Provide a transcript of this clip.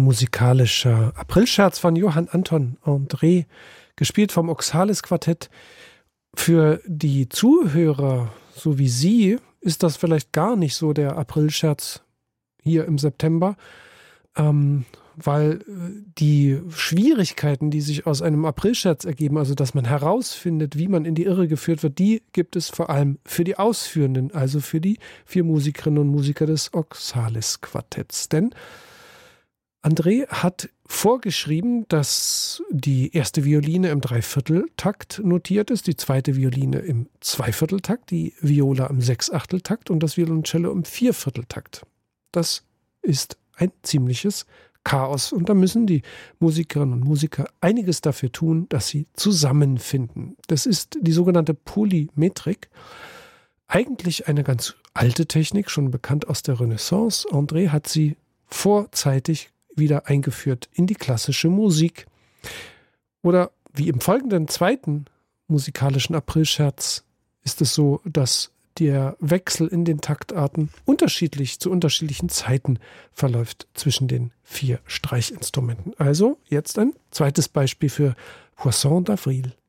musikalischer Aprilscherz von Johann Anton André, gespielt vom Oxalis Quartett. Für die Zuhörer, so wie Sie, ist das vielleicht gar nicht so der Aprilscherz hier im September, weil die Schwierigkeiten, die sich aus einem Aprilscherz ergeben, also dass man herausfindet, wie man in die Irre geführt wird, die gibt es vor allem für die Ausführenden, also für die 4 Musikerinnen und Musiker des Oxalis Quartetts. Denn André hat vorgeschrieben, dass die erste Violine im Dreivierteltakt notiert ist, die zweite Violine im Zweivierteltakt, die Viola im Sechsachteltakt und das Violoncello im Viervierteltakt. Das ist ein ziemliches Chaos und da müssen die Musikerinnen und Musiker einiges dafür tun, dass sie zusammenfinden. Das ist die sogenannte Polymetrik. Eigentlich eine ganz alte Technik, schon bekannt aus der Renaissance. André hat sie vorzeitig wieder eingeführt in die klassische Musik. Oder wie im folgenden zweiten musikalischen Aprilscherz ist es so, dass der Wechsel in den Taktarten unterschiedlich zu unterschiedlichen Zeiten verläuft zwischen den 4 Streichinstrumenten. Also jetzt ein zweites Beispiel für Poisson d'Avril.